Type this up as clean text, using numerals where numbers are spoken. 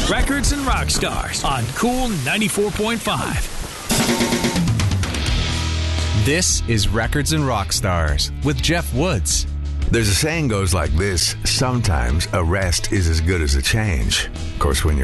Records and Rock Stars on Cool 94.5. This is Records and Rock Stars with Jeff Woods. There's a saying goes like this: sometimes a rest is as good as a change. Of course, when you're